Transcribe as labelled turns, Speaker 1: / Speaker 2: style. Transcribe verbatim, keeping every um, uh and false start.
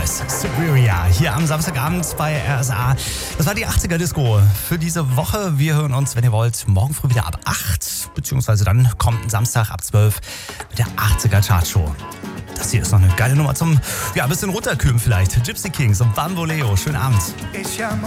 Speaker 1: Boys, Superior, hier am Samstagabend bei R S A. Das war die achtziger Disco für diese Woche. Wir hören uns, wenn ihr wollt, morgen früh wieder ab acht, beziehungsweise dann kommt Samstag ab zwölf mit der achtziger Chartshow. Das hier ist noch eine geile Nummer zum, ja, ein bisschen runterkühlen vielleicht. Gypsy Kings und Bamboleo. Schönen Abend.